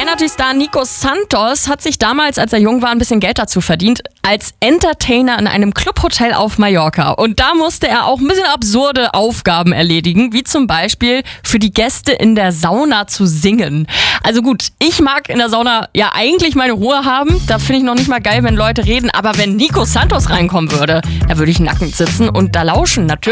Energy-Star Nico Santos hat sich damals, als er jung war, ein bisschen Geld dazu verdient, als Entertainer in einem Clubhotel auf Mallorca. Und da musste er auch ein bisschen absurde Aufgaben erledigen, wie zum Beispiel für die Gäste in der Sauna zu singen. Also gut, ich mag in der Sauna ja eigentlich meine Ruhe haben. Da finde ich noch nicht mal geil, wenn Leute reden. Aber wenn Nico Santos reinkommen würde, da würde ich nackend sitzen und da lauschen natürlich.